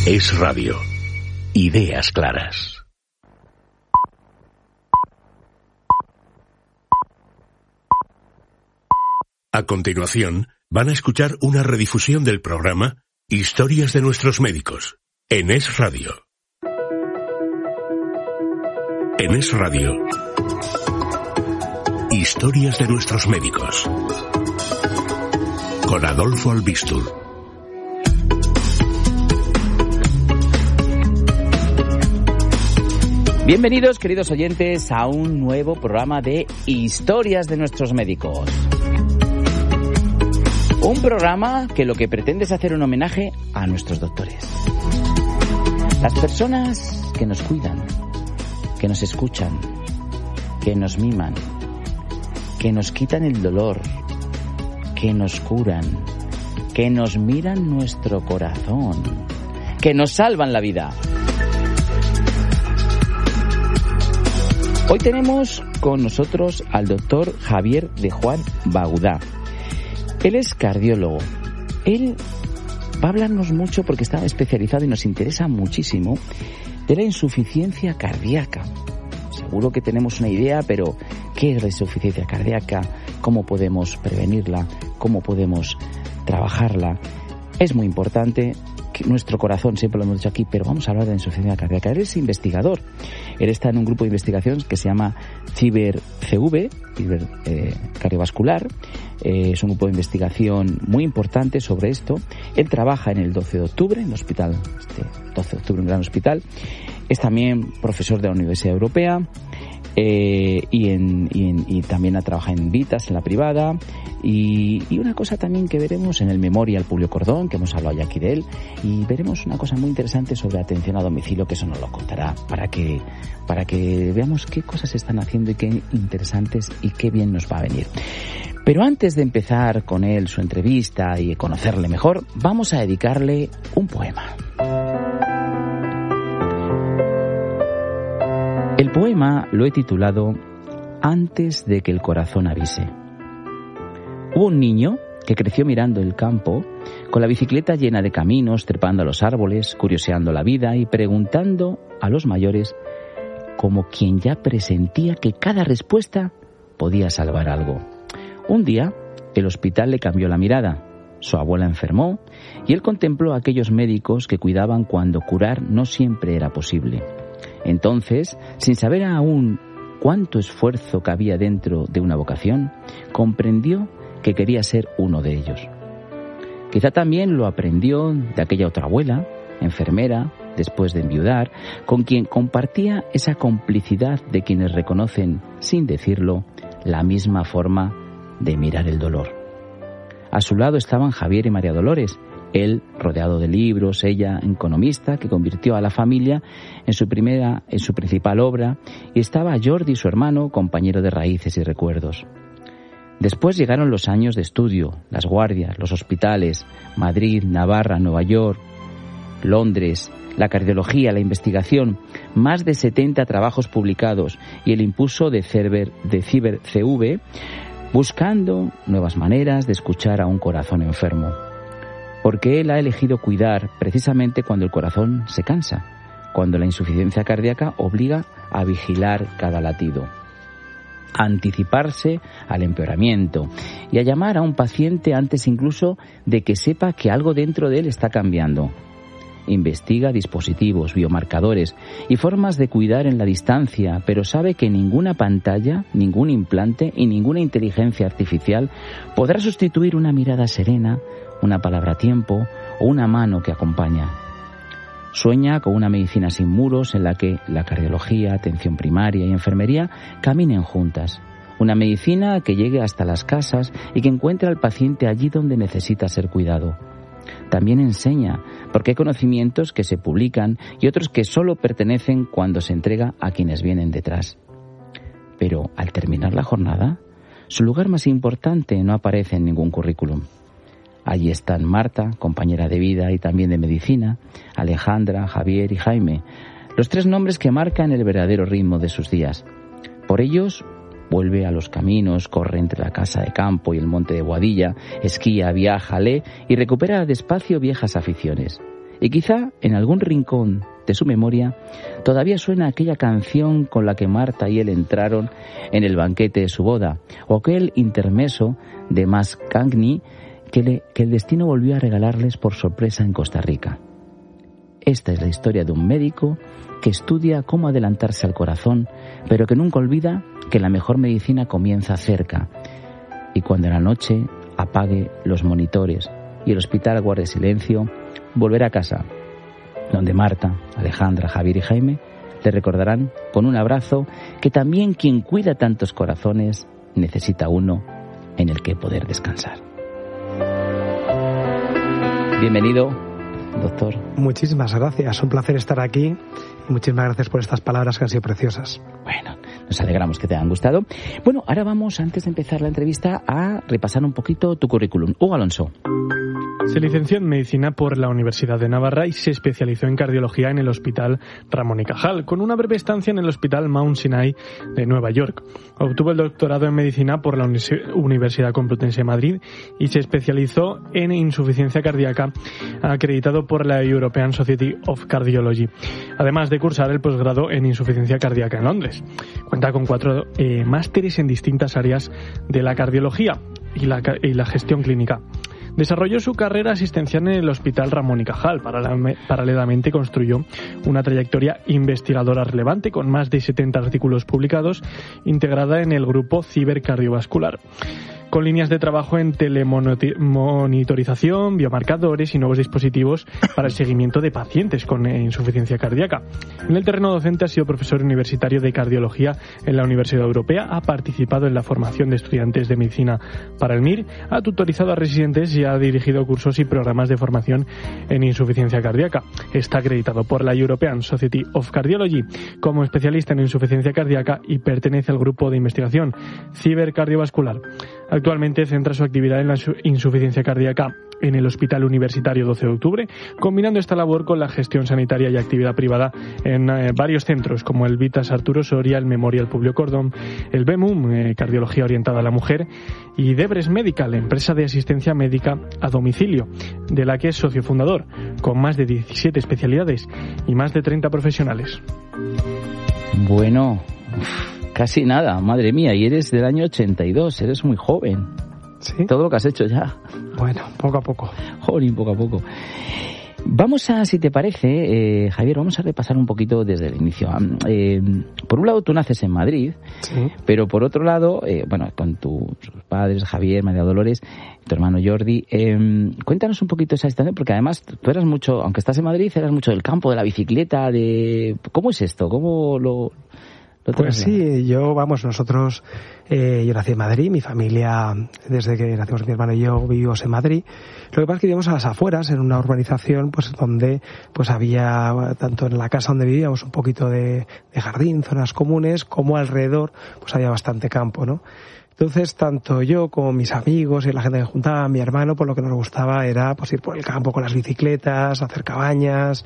Es Radio. Ideas claras. A continuación, van a escuchar una redifusión del programa Historias de nuestros médicos, en Es Radio. En Es Radio, Historias de nuestros médicos, con Adolfo Albistur. Bienvenidos, queridos oyentes, a un nuevo programa de Historias de nuestros médicos. Un programa que lo que pretende es hacer un homenaje a nuestros doctores. Las personas que nos cuidan, que nos escuchan, que nos miman, que nos quitan el dolor, que nos curan, que nos miran nuestro corazón, que nos salvan la vida. Hoy tenemos con nosotros al doctor Javier de Juan Bagudá. Él es cardiólogo. Él va a hablarnos mucho porque está especializado y nos interesa muchísimo de la insuficiencia cardíaca. Seguro que tenemos una idea, pero ¿qué es la insuficiencia cardíaca? ¿Cómo podemos prevenirla? ¿Cómo podemos trabajarla? Es muy importante que nuestro corazón, siempre lo hemos dicho aquí, pero vamos a hablar de la insuficiencia cardíaca. Él es investigador. Él está en un grupo de investigación que se llama CIBER-CV, cardiovascular. Es un grupo de investigación muy importante sobre esto. Él trabaja en el 12 de octubre, en el hospital, 12 de octubre, un gran hospital. Es también profesor de la Universidad Europea y también ha trabajado en Vitas, en la privada. Y una cosa también que veremos en el Memorial Publio Cordón, que hemos hablado ya aquí de él, y veremos una cosa muy interesante sobre atención a domicilio, que eso nos lo contará para que veamos qué cosas se están haciendo y qué interesantes y qué bien nos va a venir. Pero antes de empezar con él su entrevista y conocerle mejor, vamos a dedicarle un poema. El poema lo he titulado Antes de que el corazón avise. Hubo un niño que creció mirando el campo, con la bicicleta llena de caminos, trepando a los árboles, curioseando la vida y preguntando a los mayores, como quien ya presentía que cada respuesta podía salvar algo. Un día, el hospital le cambió la mirada. Su abuela enfermó y él contempló a aquellos médicos que cuidaban cuando curar no siempre era posible. Entonces, sin saber aún cuánto esfuerzo cabía dentro de una vocación, comprendió que quería ser uno de ellos. Quizá también lo aprendió de aquella otra abuela, enfermera, después de enviudar, con quien compartía esa complicidad de quienes reconocen, sin decirlo, la misma forma de mirar el dolor. A su lado estaban Javier y María Dolores, él rodeado de libros, ella economista, que convirtió a la familia en su principal obra, y estaba Jordi, su hermano, compañero de raíces y recuerdos. Después llegaron los años de estudio, las guardias, los hospitales, Madrid, Navarra, Nueva York, Londres, la cardiología, la investigación, más de 70 trabajos publicados y el impulso de CIBER-CV, buscando nuevas maneras de escuchar a un corazón enfermo. Porque él ha elegido cuidar precisamente cuando el corazón se cansa, cuando la insuficiencia cardíaca obliga a vigilar cada latido, a anticiparse al empeoramiento y a llamar a un paciente antes incluso de que sepa que algo dentro de él está cambiando. Investiga dispositivos, biomarcadores y formas de cuidar en la distancia, pero sabe que ninguna pantalla, ningún implante y ninguna inteligencia artificial podrá sustituir una mirada serena, una palabra a tiempo o una mano que acompaña. Sueña con una medicina sin muros en la que la cardiología, atención primaria y enfermería caminen juntas. Una medicina que llegue hasta las casas y que encuentre al paciente allí donde necesita ser cuidado. También enseña, porque hay conocimientos que se publican y otros que solo pertenecen cuando se entrega a quienes vienen detrás. Pero al terminar la jornada, su lugar más importante no aparece en ningún currículum. Allí están Marta, compañera de vida y también de medicina, Alejandra, Javier y Jaime, los 3 nombres que marcan el verdadero ritmo de sus días. Por ellos vuelve a los caminos, corre entre la casa de campo y el monte de Boadilla, esquía, viaja, lee y recupera despacio viejas aficiones. Y quizá en algún rincón de su memoria todavía suena aquella canción con la que Marta y él entraron en el banquete de su boda, o aquel intermeso de Mascagni que el destino volvió a regalarles por sorpresa en Costa Rica. Esta es la historia de un médico que estudia cómo adelantarse al corazón, pero que nunca olvida que la mejor medicina comienza cerca. Y cuando en la noche apague los monitores y el hospital guarde silencio, volverá a casa, donde Marta, Alejandra, Javier y Jaime le recordarán con un abrazo que también quien cuida tantos corazones necesita uno en el que poder descansar. Bienvenido, doctor. Muchísimas gracias, un placer estar aquí y muchísimas gracias por estas palabras que han sido preciosas. Bueno, nos alegramos que te hayan gustado. Bueno, ahora vamos, antes de empezar la entrevista, a repasar un poquito tu currículum. Hugo Alonso. Se licenció en Medicina por la Universidad de Navarra y se especializó en Cardiología en el Hospital Ramón y Cajal, con una breve estancia en el Hospital Mount Sinai de Nueva York. Obtuvo el doctorado en Medicina por la Universidad Complutense de Madrid y se especializó en insuficiencia cardíaca, acreditado por la European Society of Cardiology, además de cursar el posgrado en insuficiencia cardíaca en Londres. Cuenta con 4 másteres en distintas áreas de la cardiología y la gestión clínica. Desarrolló su carrera asistencial en el Hospital Ramón y Cajal. Paralelamente construyó una trayectoria investigadora relevante con más de 70 artículos publicados, integrada en el grupo Cibercardiovascular, con líneas de trabajo en telemonitorización, biomarcadores y nuevos dispositivos para el seguimiento de pacientes con insuficiencia cardíaca. En el terreno docente ha sido profesor universitario de cardiología en la Universidad Europea, ha participado en la formación de estudiantes de medicina para el MIR, ha tutorizado a residentes y ha dirigido cursos y programas de formación en insuficiencia cardíaca. Está acreditado por la European Society of Cardiology como especialista en insuficiencia cardíaca y pertenece al grupo de investigación Cibercardiovascular. Actualmente centra su actividad en la insuficiencia cardíaca en el Hospital Universitario 12 de Octubre, combinando esta labor con la gestión sanitaria y actividad privada en varios centros, como el Vitas Arturo Soria, el Memorial Publio Cordón, el BEMUM, Cardiología Orientada a la Mujer, y Debres Medical, empresa de asistencia médica a domicilio, de la que es socio fundador, con más de 17 especialidades y más de 30 profesionales. Bueno, casi nada, madre mía, y eres del año 82, eres muy joven. ¿Sí? Todo lo que has hecho ya. Bueno, poco a poco. Jolín, poco a poco. Vamos a, si te parece, Javier, vamos a repasar un poquito desde el inicio. Por un lado, tú naces en Madrid, sí, pero por otro lado, bueno, con tus padres, Javier, María Dolores, tu hermano Jordi, cuéntanos un poquito esa historia, porque además tú eras mucho, aunque estás en Madrid, eras mucho del campo, de la bicicleta, de... ¿Cómo es esto? ¿Cómo lo Pues sí, nosotros, yo nací en Madrid, mi familia, desde que nacimos mi hermano y yo, vivimos en Madrid. Lo que pasa es que vivíamos a las afueras, en una urbanización, pues donde pues había, tanto en la casa donde vivíamos, un poquito de jardín, zonas comunes, como alrededor, pues había bastante campo, ¿no? Entonces, tanto yo como mis amigos y la gente que juntaba, mi hermano, pues lo que nos gustaba era pues ir por el campo con las bicicletas, hacer cabañas,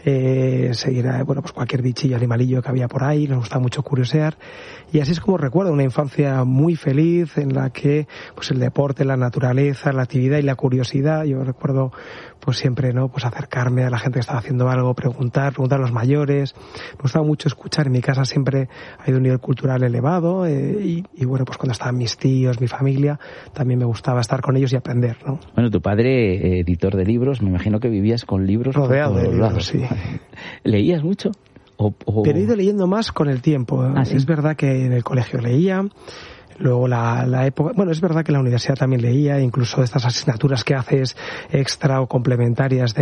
seguir a, pues cualquier bichillo, animalillo que había por ahí, nos gustaba mucho curiosear. Y así es como recuerdo una infancia muy feliz en la que pues el deporte, la naturaleza, la actividad y la curiosidad, yo recuerdo pues siempre, ¿no? Pues acercarme a la gente que estaba haciendo algo, preguntar a los mayores. Me gustaba mucho escuchar, en mi casa siempre ha habido un nivel cultural elevado, y bueno, pues cuando estaban mis tíos, mi familia, también me gustaba estar con ellos y aprender, ¿no? Bueno, tu padre, editor de libros, me imagino que vivías con libros rodeado de libros, sí. ¿Leías mucho? Pero he ido leyendo más con el tiempo. ¿Ah, sí? Es verdad que en el colegio leía, luego la época, bueno, es verdad que en la universidad también leía, incluso estas asignaturas que haces extra o complementarias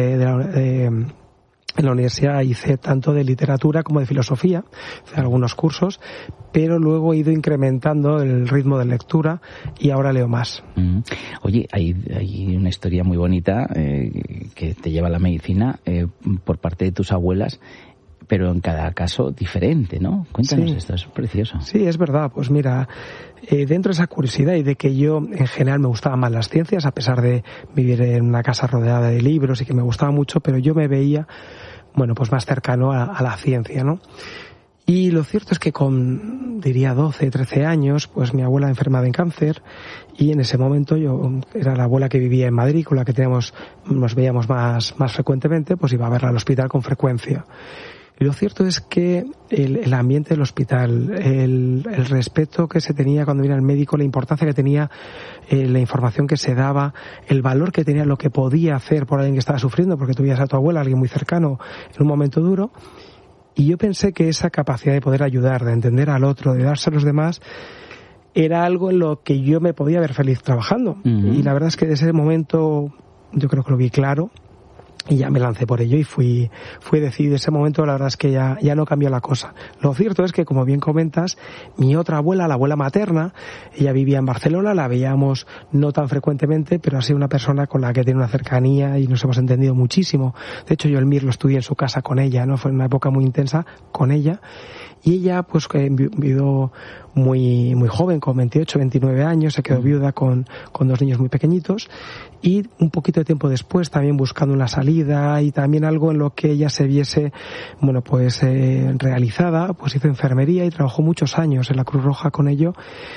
en la universidad hice tanto de literatura como de filosofía, hice algunos cursos, pero luego he ido incrementando el ritmo de lectura y ahora leo más. Oye, hay una historia muy bonita que te lleva a la medicina por parte de tus abuelas, pero en cada caso diferente, ¿no? Cuéntanos esto, es precioso. Sí, es verdad. Pues mira, dentro de esa curiosidad y de que yo en general me gustaban más las ciencias, a pesar de vivir en una casa rodeada de libros y que me gustaba mucho, pero yo me veía, bueno, pues más cercano a la ciencia, ¿no? Y lo cierto es que con, diría, 12, 13 años, pues mi abuela enfermaba en cáncer, y en ese momento yo era la abuela que vivía en Madrid, con la que nos veíamos más frecuentemente, pues iba a verla al hospital con frecuencia. Y lo cierto es que el ambiente del hospital, el respeto que se tenía cuando vino el médico, la importancia que tenía, la información que se daba, el valor que tenía lo que podía hacer por alguien que estaba sufriendo, porque tú veías a tu abuela, alguien muy cercano, en un momento duro. Y yo pensé que esa capacidad de poder ayudar, de entender al otro, de darse a los demás, era algo en lo que yo me podía ver feliz trabajando. Uh-huh. Y la verdad es que desde ese momento yo creo que lo vi claro. Y ya me lancé por ello y fui decidido. Ese momento la verdad es que ya no cambió la cosa. Lo cierto es que, como bien comentas, mi otra abuela, la abuela materna, ella vivía en Barcelona, la veíamos no tan frecuentemente, pero ha sido una persona con la que tiene una cercanía y nos hemos entendido muchísimo. De hecho, yo el MIR lo estudié en su casa con ella, ¿no? Fue una época muy intensa con ella. Y ella, pues, vivió muy joven, con 28, 29 años, se quedó viuda con 2 niños muy pequeñitos, y un poquito de tiempo después, también buscando una salida y también algo en lo que ella se viese, bueno, pues, realizada, pues hizo enfermería y trabajó muchos años en la Cruz Roja con ello.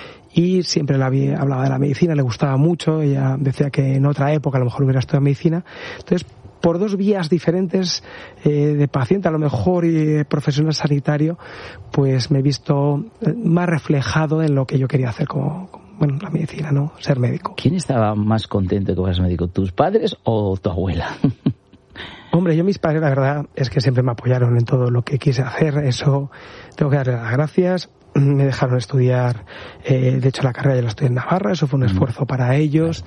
Y siempre hablaba de la medicina, le gustaba mucho, ella decía que en otra época a lo mejor hubiera estudiado medicina. Entonces, por 2 vías diferentes de paciente, a lo mejor, y profesional sanitario, pues me he visto más reflejado en lo que yo quería hacer como la medicina, ¿no? Ser médico. ¿Quién estaba más contento que fueras médico, tus padres o tu abuela? Hombre, mis padres, la verdad, es que siempre me apoyaron en todo lo que quise hacer. Eso tengo que darle las gracias. Me dejaron estudiar, de hecho la carrera ya la estudié en Navarra, eso fue un esfuerzo para ellos.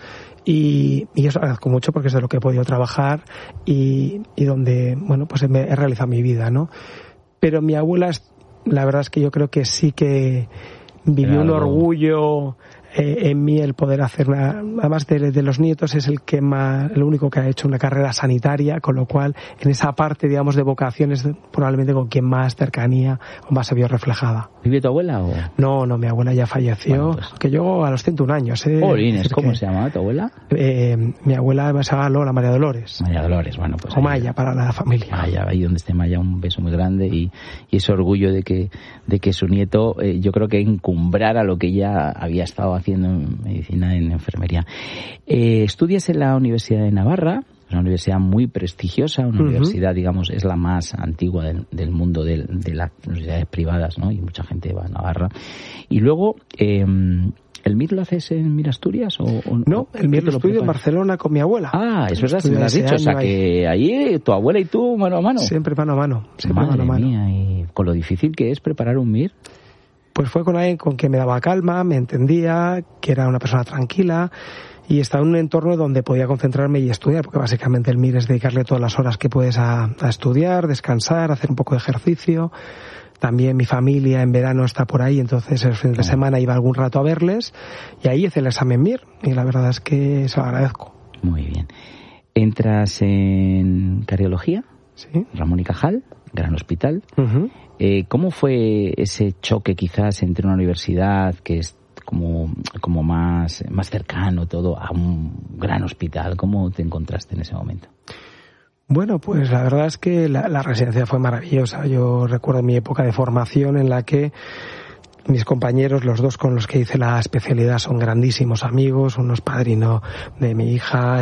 Y yo os agradezco mucho porque es de lo que he podido trabajar y donde, bueno, pues he realizado mi vida, ¿no? Pero mi abuela, la verdad es que yo creo que sí que vivió un orgullo en mí el poder hacer además de los nietos, es el único que ha hecho una carrera sanitaria, con lo cual en esa parte, digamos, de vocaciones, probablemente con quien más cercanía o más se vio reflejada. ¿Vive tu abuela o...? No, mi abuela ya falleció, bueno, pues, que yo a los 101 años. Polines, ¿cómo se llamaba tu abuela? Mi abuela se llamaba Lola María Dolores. María Dolores, bueno, pues... O Maya, para la familia. Maya, ahí donde esté Maya, un beso muy grande y ese orgullo de que su nieto, yo creo que encumbrara lo que ella había estado haciendo en medicina, en enfermería. Estudias en la Universidad de Navarra, una universidad muy prestigiosa, una universidad, digamos, es la más antigua del mundo de las universidades privadas, ¿no? Y mucha gente va a Navarra. Y luego, ¿el MIR lo haces en MIR Asturias? No, el MIR lo estudio en Barcelona con mi abuela. Ah, eso es verdad, me lo has dicho. O sea, que ahí tu abuela y tú mano a mano. Siempre mano a mano. Madre mía, y con lo difícil que es preparar un MIR. Pues fue con alguien con quien me daba calma, me entendía, que era una persona tranquila y estaba en un entorno donde podía concentrarme y estudiar, porque básicamente el MIR es dedicarle todas las horas que puedes a estudiar, descansar, hacer un poco de ejercicio. También mi familia en verano está por ahí, entonces el fin de semana iba algún rato a verles y ahí hice el examen MIR y la verdad es que se lo agradezco. Muy bien. ¿Entras en cardiología? Sí. Ramón y Cajal, gran hospital. Uh-huh. ¿Cómo fue ese choque quizás entre una universidad que es como más cercano todo a un gran hospital? ¿Cómo te encontraste en ese momento? Bueno, pues la verdad es que la residencia fue maravillosa. Yo recuerdo mi época de formación en la que mis compañeros, los 2 con los que hice la especialidad, son grandísimos amigos, uno es padrino de mi hija,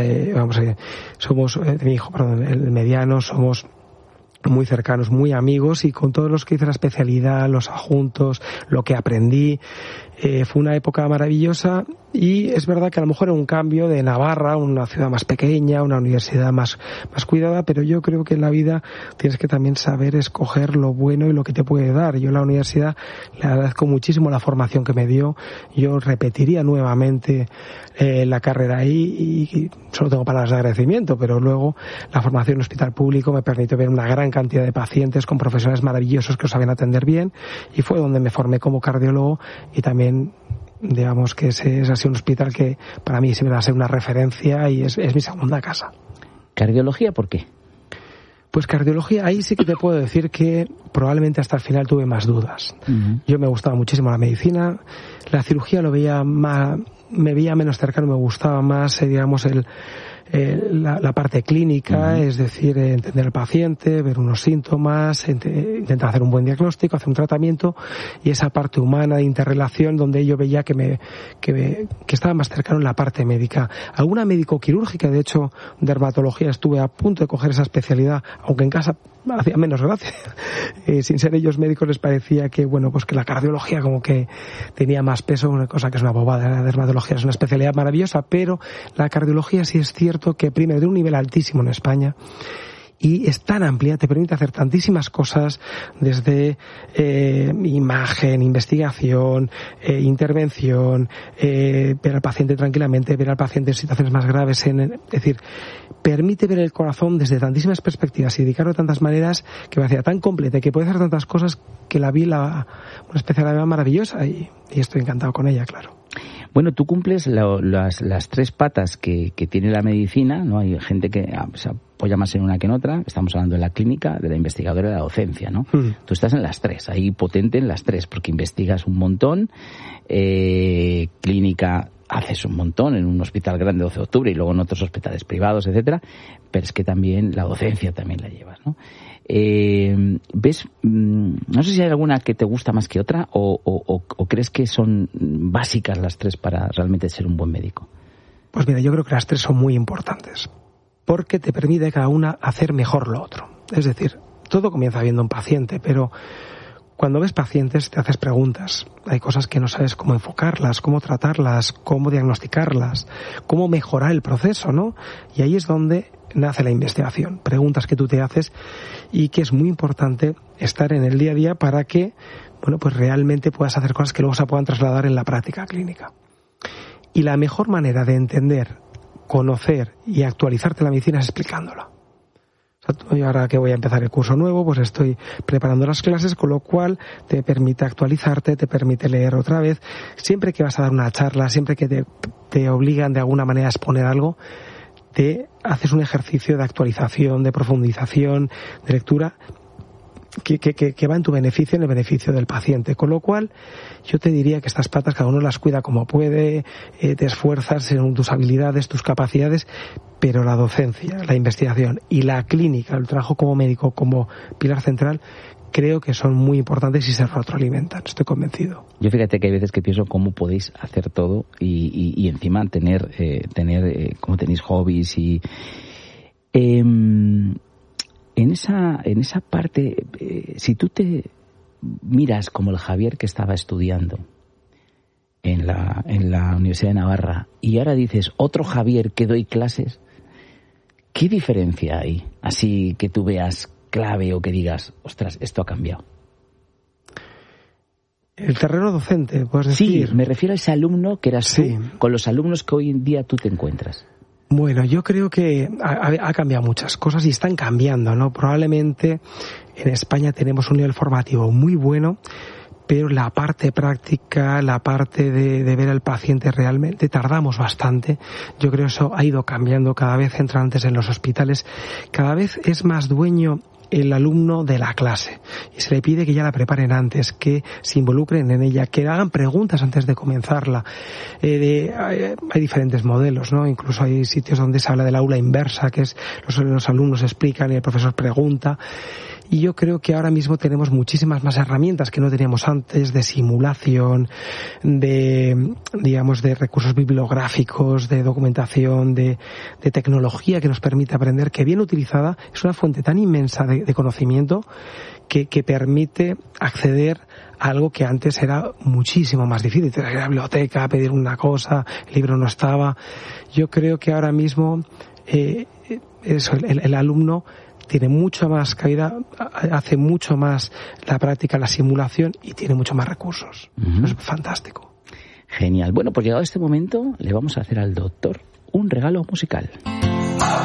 somos, de mi hijo, perdón, el mediano, somos muy cercanos, muy amigos, y con todos los que hice la especialidad, los adjuntos, lo que aprendí, fue una época maravillosa. Y es verdad que a lo mejor era un cambio de Navarra, una ciudad más pequeña, una universidad más cuidada, pero yo creo que en la vida tienes que también saber escoger lo bueno y lo que te puede dar. Yo en la universidad le agradezco muchísimo la formación que me dio. Yo repetiría nuevamente la carrera ahí y solo tengo palabras de agradecimiento, pero luego la formación en un hospital público me permitió ver una gran cantidad de pacientes con profesionales maravillosos que os saben atender bien, y fue donde me formé como cardiólogo. Y también, digamos que ese ha sido un hospital que para mí siempre va a ser una referencia y es mi segunda casa. ¿Cardiología por qué? Pues cardiología, ahí sí que te puedo decir que probablemente hasta el final tuve más dudas. Uh-huh. Yo me gustaba muchísimo la medicina, la cirugía me veía menos cercano, me gustaba más, digamos, la parte clínica, es decir, entender al paciente, ver unos síntomas, intentar hacer un buen diagnóstico, hacer un tratamiento, y esa parte humana de interrelación donde yo veía que estaba más cercano en la parte médica. Alguna médico-quirúrgica, de hecho, dermatología, estuve a punto de coger esa especialidad, aunque en casa hacía menos gracia. Sin ser ellos médicos les parecía que, pues que la cardiología como que tenía más peso, una cosa que es una bobada. La dermatología es una especialidad maravillosa, pero la cardiología sí es cierto que prime de un nivel altísimo en España. Y es tan amplia, te permite hacer tantísimas cosas, desde imagen, investigación, intervención, ver al paciente tranquilamente, ver al paciente en situaciones más graves, es decir, permite ver el corazón desde tantísimas perspectivas y dedicarlo de tantas maneras que me hacía tan completa y que puede hacer tantas cosas que la vi una especialidad maravillosa y estoy encantado con ella, claro. Bueno, tú cumples las tres patas que tiene la medicina, ¿no? Hay gente que se apoya más en una que en otra. Estamos hablando de la clínica, de la investigadora y de la docencia, ¿no? Tú estás en las tres, ahí potente en las tres, porque investigas un montón, clínica haces un montón en un hospital grande 12 de octubre y luego en otros hospitales privados, etcétera, pero es que también la docencia también la llevas, ¿no? ¿Ves? No sé si hay alguna que te gusta más que otra o crees que son básicas las tres para realmente ser un buen médico. Pues mira, yo creo que las tres son muy importantes porque te permite cada una hacer mejor lo otro. Es decir, todo comienza viendo un paciente, pero cuando ves pacientes te haces preguntas. Hay cosas que no sabes cómo enfocarlas, cómo tratarlas, cómo diagnosticarlas, cómo mejorar el proceso, ¿no? Y ahí es donde nace la investigación. Preguntas que tú te haces y que es muy importante estar en el día a día para que, pues realmente puedas hacer cosas que luego se puedan trasladar en la práctica clínica. Y la mejor manera de entender, conocer y actualizarte la medicina es explicándola. Yo ahora que voy a empezar el curso nuevo, pues estoy preparando las clases, con lo cual te permite actualizarte, te permite leer otra vez. Siempre que vas a dar una charla, siempre que te obligan de alguna manera a exponer algo, te haces un ejercicio de actualización, de profundización, de lectura, que va en tu beneficio, en el beneficio del paciente. Con lo cual, yo te diría que estas patas cada uno las cuida como puede, te esfuerzas en tus habilidades, tus capacidades, pero la docencia, la investigación y la clínica, el trabajo como médico, como pilar central, creo que son muy importantes y se retroalimentan, estoy convencido. Yo fíjate que hay veces que pienso cómo podéis hacer todo y encima tener como tenéis hobbies y en esa parte, si tú te miras como el Javier que estaba estudiando en la Universidad de Navarra y ahora dices otro Javier que doy clases, ¿qué diferencia hay? Así que tú veas clave o que digas, ostras, esto ha cambiado. El terreno docente, puedes decir. Sí, me refiero a ese alumno que eras tú, con los alumnos que hoy en día tú te encuentras. Bueno, yo creo que ha cambiado muchas cosas y están cambiando, ¿no? Probablemente en España tenemos un nivel formativo muy bueno, pero la parte práctica, la parte de ver al paciente realmente, tardamos bastante. Yo creo que eso ha ido cambiando, cada vez entran antes en los hospitales, cada vez es más dueño el alumno de la clase y se le pide que ya la preparen antes, que se involucren en ella, que hagan preguntas antes de comenzarla. Hay diferentes modelos, ¿no? Incluso hay sitios donde se habla del aula inversa, que es los alumnos explican y el profesor pregunta. Y yo creo que ahora mismo tenemos muchísimas más herramientas que no teníamos antes, de simulación, de recursos bibliográficos, de documentación, de tecnología que nos permite aprender, que bien utilizada es una fuente tan inmensa de conocimiento que permite acceder a algo que antes era muchísimo más difícil. Ir a la biblioteca, pedir una cosa, el libro no estaba. Yo creo que ahora mismo el alumno tiene mucha más cabida, hace mucho más la práctica, la simulación y tiene mucho más recursos. Es fantástico. Genial. Bueno, pues llegado este momento le vamos a hacer al doctor un regalo musical.